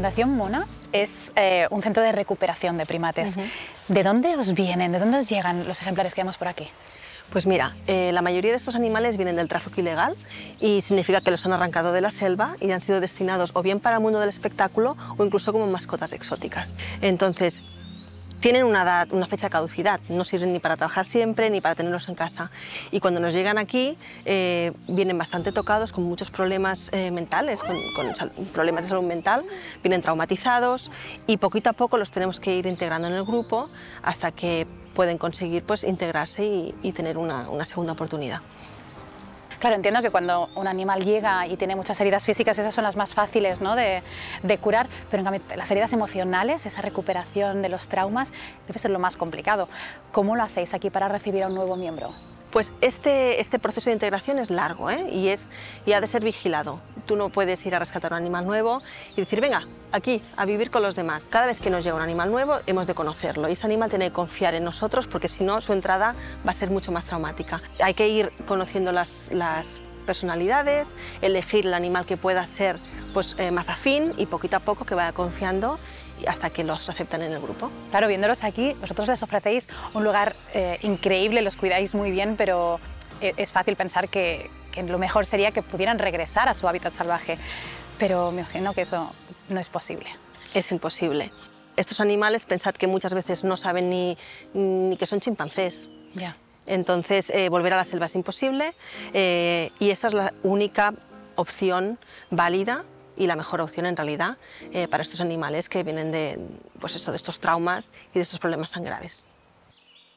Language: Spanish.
Fundación Mona es un centro de recuperación de primates. ¿De dónde os vienen? ¿De dónde os llegan los ejemplares que vemos por aquí? Pues mira, la mayoría de estos animales vienen del tráfico ilegal y significa que los han arrancado de la selva y han sido destinados o bien para el mundo del espectáculo o incluso como mascotas exóticas. Entonces, tienen una fecha de caducidad, no sirven ni para trabajar siempre ni para tenerlos en casa. Y cuando nos llegan aquí vienen bastante tocados, con muchos problemas mentales, con problemas de salud mental, vienen traumatizados y poquito a poco los tenemos que ir integrando en el grupo hasta que pueden conseguir pues, integrarse y tener una segunda oportunidad. Claro, entiendo que cuando un animal llega y tiene muchas heridas físicas, esas son las más fáciles, ¿no?, de curar, pero en cambio las heridas emocionales, esa recuperación de los traumas, debe ser lo más complicado. ¿Cómo lo hacéis aquí para recibir a un nuevo miembro? Pues este proceso de integración es largo y ha de ser vigilado. Tú no puedes ir a rescatar un animal nuevo y decir, venga, aquí, a vivir con los demás. Cada vez que nos llega un animal nuevo hemos de conocerlo y ese animal tiene que confiar en nosotros porque si no su entrada va a ser mucho más traumática. Hay que ir conociendo las personalidades, elegir el animal que pueda ser pues, más afín y poquito a poco que vaya confiando hasta que los aceptan en el grupo. Claro, viéndolos aquí, vosotros les ofrecéis un lugar increíble, los cuidáis muy bien, pero es fácil pensar que lo mejor sería que pudieran regresar a su hábitat salvaje, pero me imagino que eso no es posible. Es imposible. Estos animales, pensad que muchas veces no saben ni que son chimpancés. Ya. Entonces, volver a la selva es imposible y esta es la única opción válida y la mejor opción en realidad para estos animales que vienen de estos traumas y de estos problemas tan graves.